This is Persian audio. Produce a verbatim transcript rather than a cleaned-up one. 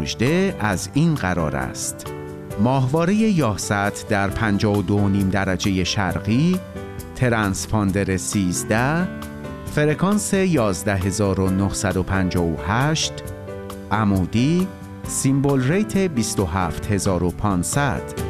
مژده از این قرار است: ماهواره یاست در پنجاه و دو و نیم درجه شرقی، ترانسپاندر سیزده، فرکانس یازده هزار و نهصد و پنجاه و هشت، عمودی، سیمبل ریت بیست و هفت هزار و پانصد.